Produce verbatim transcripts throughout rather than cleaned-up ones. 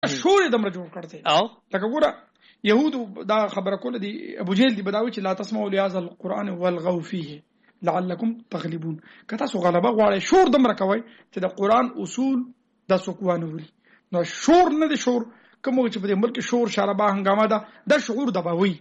شور دمر جوړ کړته او لکه ګوره يهود دا خبره کوله دي ابو جهل دی بداوي چې لا تسمعوا لهذا القران والغوا فيه لعلكم تغلبون کته سو غلبه غواړي شور دمر کوي چې د قران اصول د سکوانه وري نو شور نه دي شور کوم چې په دې ملک شور شرابه هنګامه ده د شعور دباوي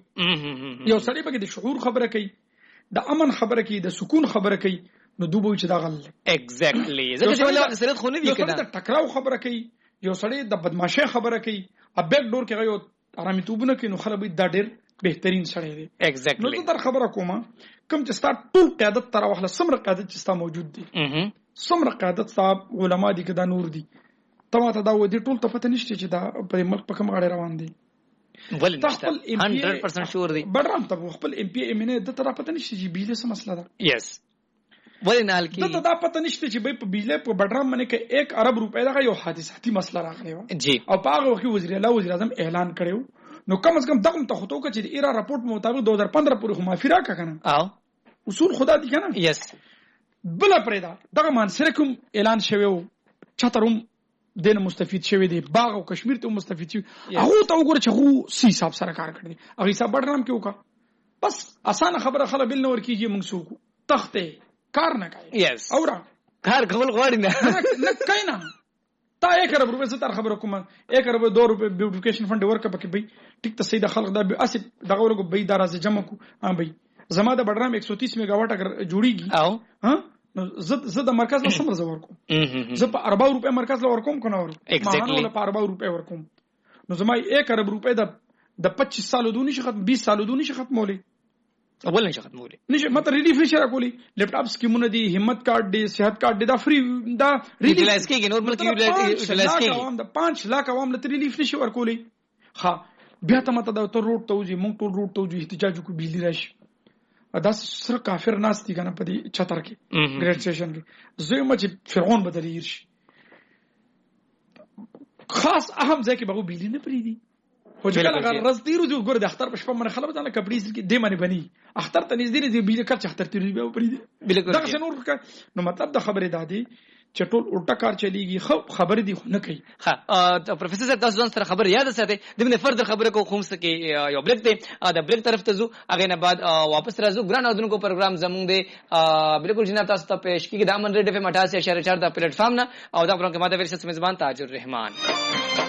یو سړی په کې د شعور خبره کوي د امن خبره کوي د سکون خبره کوي نو دوبوي چې دا غل ایگزیکټلی زکه چې ولې سرت خو نه دی کنه د ټکراو خبره کوي یو سړی د بدمعشي خبره کوي ابیک ډور کې غيو آرامي توبونه کې نو خلک دا ډېر بهترین سړی دی ایگزیکټلی نو تر خبره کومه کوم چې ستا ټول قیادت تر واخله سمره قیادت چې ستا موجود دي سمره قیادت صاحب علما دي کدا نور دي تمه ته دا و دي ټول ته پته نشته چې دا په ملک په کوم غاړه روان دي ولې نشته هندرد پرسنټ شور دي بدرام ته خپل ام پی ام نه د تر پته نشته چې بیله سم مسله ده یس ولې نه حل کی ته دا پته نشته چې به په بیله په بدرام باندې کې یک ارب روپے دا یو حادثاتي مسله راغلی و جی او په هغه وخت وزیر الله وزیر اعظم اعلان کړو نو کم از کم دغه ته خطو کې چې ایرا راپورټ مطابق دو هزار پندرہ پورې هم معافي راکا کنه او اصول خدا دي کنه یس بل پرېدا دغه مان سره کوم اعلان شوی و چتروم دین مستفید شوی دی باغ او کشمیر ته مستفید شوی هغه ته وګوره چې هغه سی حساب سره کار کړی هغه حساب بدرام کې وکا بس اسانه خبره خلا بل نور کیږي موږ سو تخته کار نه کوي یس اورا کار کول غواړي نه نه کینا تا یک ارب روپے ستر خبره کوم یک ارب دو روپے بیوټیفیکیشن فند ورکه پکې بي ټیک ته سیده خلق دا اسب دغه ورکو بي دارازه جمع کو ها بي زما د بدرام ایک سو تیس میگا واټ اگر جوړیږي او ها نو زد زد مرکز له سمره زور کوم زه په اربع روپے مرکز له ور کوم کنه ور ایگزیکټلی په اربع روپے ور کوم نو زما یک ارب روپے د د پچیس سالو دونی شي ختم بیس سالو دونی شي ختمولې اول نشه ختمولې نشه مته ریلیف نشه راکولي لپټاپ سکیمونه دي همت کارت دي صحت کارت دي دا فری دا ریلیف کیږي نورمال کې یوټیلایز کیږي عوام د پانچ لاک عوام له ریلیف نشه ورکولي ها بیا ته مته دا تر روټ ته وځي مونږ ټول روټ ته وځي احتجاج کو بجلی راشي دا سره کافر ناس دي کنه په دې چتر کې ګریډ سټیشن کې زه ما چې فرعون بدلیر شي خاص اهم ځکه به بجلی نه پریدي خو چې کله رزدیرو جو ګور د اختر په شپه باندې خلک ځان کپړې کې دې باندې بني اختر ته نږدې نږدې بجلی کړ چې اختر تیری به پریدي دا څنګه نو مطلب د خبره دادي چې ټول الټا کار چلیږي خو خبر دي خو نه کوي ها پروفیسور صاحب تاسو ځان سره خبر یاد ساتئ د منه فرد خبره کو خوم سکے یو بریک ته د بریک طرف ته زو هغه نه بعد واپس راځو ګران اودونکو پروګرام زمونږ دی بالکل جناب تاسو ته پېښ کیږي د امن ریډ اف ایم اٹھاسی اشاریه چار د پلیټ فارم نه او دا پروګرام کې ماده ورسره میزبان تاج الرحمن